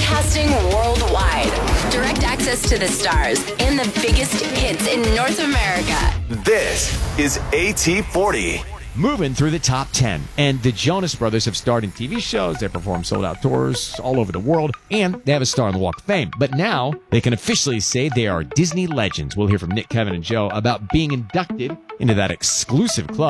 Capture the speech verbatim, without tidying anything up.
Broadcasting worldwide. Direct access to the stars and the biggest hits in North America. This is A T forty. Moving through the top ten. And the Jonas Brothers have starred in T V shows, they perform sold-out tours all over the world, and they have a star on the Walk of Fame. But now, they can officially say they are Disney legends. We'll hear from Nick, Kevin, and Joe about being inducted into that exclusive club.